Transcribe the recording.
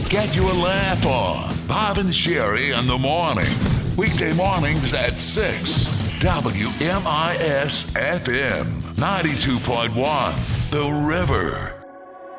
Get your laugh on. Bob and Sherry in the morning. Weekday mornings at 6. WMIS FM 92.1. The River.